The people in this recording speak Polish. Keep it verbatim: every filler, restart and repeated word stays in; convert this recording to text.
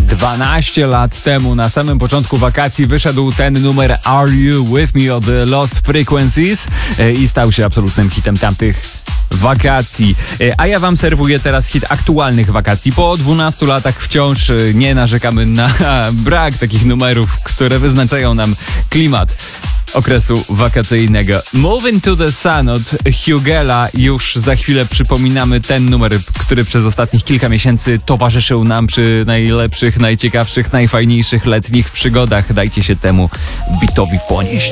dwanaście lat temu, na samym początku wakacji, wyszedł ten numer Are You With Me od The Lost Frequencies i stał się absolutnym hitem tamtych wakacji. A ja wam serwuję teraz hit aktualnych wakacji. Po dwunastu latach wciąż nie narzekamy na brak takich numerów, które wyznaczają nam klimat okresu wakacyjnego. Moving to the Sun od Hugela. Już za chwilę przypominamy ten numer, który przez ostatnich kilka miesięcy towarzyszył nam przy najlepszych, najciekawszych, najfajniejszych letnich przygodach. Dajcie się temu bitowi ponieść.